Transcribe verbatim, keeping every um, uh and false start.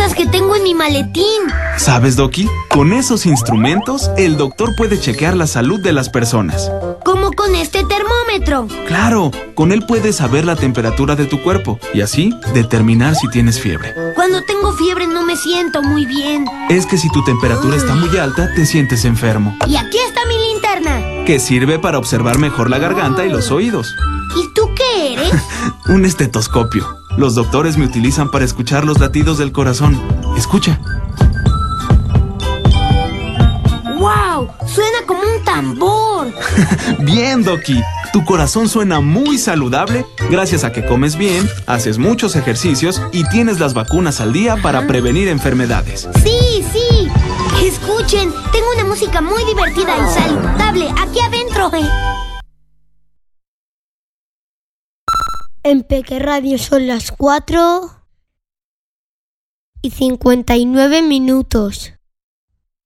cosas que tengo en mi maletín. ¿Sabes, Doki? Con esos instrumentos, el doctor puede chequear la salud de las personas. ¿Cómo con este termómetro? Claro, con él puedes saber la temperatura de tu cuerpo y así determinar si tienes fiebre. Cuando tengo fiebre no me siento muy bien. Es que si tu temperatura está muy alta, te sientes enfermo. Y aquí está mi linterna, que sirve para observar mejor la garganta y los oídos. ¿Y tú qué eres? Un estetoscopio. Los doctores me utilizan para escuchar los latidos del corazón. Escucha. ¡Wow! Suena como un tambor. Bien, Doki. Tu corazón suena muy saludable gracias a que comes bien, haces muchos ejercicios y tienes las vacunas al día para prevenir enfermedades. Sí, sí. Escuchen, tengo una música muy divertida y saludable aquí adentro. En Peque Radio son las cuatro y cincuenta y nueve minutos.